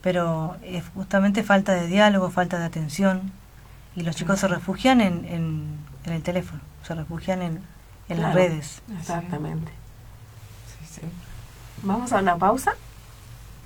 pero es justamente falta de diálogo, falta de atención, y los chicos se refugian en el teléfono, se refugian en las redes. Exactamente. Sí, sí. Vamos a una pausa.